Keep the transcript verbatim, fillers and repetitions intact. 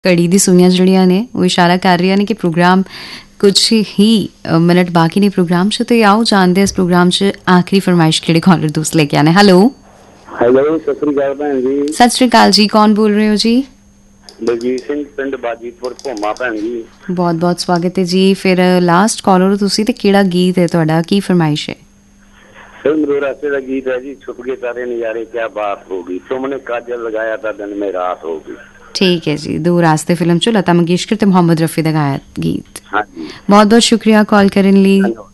ਘੜੀ ਦੀ ਸੂਈਆਂ ਜਿਹੜੀਆਂ ਨੇ ਉਹ ਇਸ਼ਾਰਾ ਕਰ ਰਹੀਆਂ ਨੇ ਕਿ ਪ੍ਰੋਗਰਾਮ ਕੁਛ ਹੀ ਮਿੰਟ ਬਾਕੀ ਨੇ ਪ੍ਰੋਗਰਾਮ 'ਚ। ਤੇ ਆਓ ਜਾਣਦੇ ਇਸ ਪ੍ਰੋਗਰਾਮ 'ਚ ਆਖਰੀ ਫਰਮਾਇਸ਼ ਕਿਹੜੇ ਕਾਲਰ ਦੋਸਤ ਲੈ ਕੇ ਆਣੇ। ਹੈਲੋ ਹੈਲੋ, ਸਤਿ ਸ੍ਰੀ ਅਕਾਲ ਭੈਣ ਜੀ। ਸਤਿ ਸ੍ਰੀ ਅਕਾਲ ਜੀ, ਕੌਣ ਬੋਲ ਰਹੇ ਹੋ ਜੀ? ਬਲਜੀਤ ਸਿੰਘ, ਪਿੰਡ ਬਾਜੀਪੁਰ, ਭੋਮਾ ਭੈਣ ਜੀ। ਬਹੁਤ ਬਹੁਤ ਸਵਾਗਤ ਹੈ ਜੀ। ਫਿਰ ਲਾਸਟ ਕਾਲਰ ਤੁਸੀਂ ਤੇ ਕਿਹੜਾ ਗੀਤ ਹੈ ਤੁਹਾਡਾ, ਕੀ ਫਰਮਾਇਸ਼ ਹੈ? फिर मेरे रास्ते का गीत है जी, छुप के तारे नजारे क्या बात होगी, तुमने काजल लगाया था दिन में रात होगी। ठीक है जी, दो रास्ते फिल्म चो लता मंगेशकर ते मोहम्मद रफी दा गाया गीत। हाँ जी, बहुत बहुत शुक्रिया कॉल करने ਲਈ।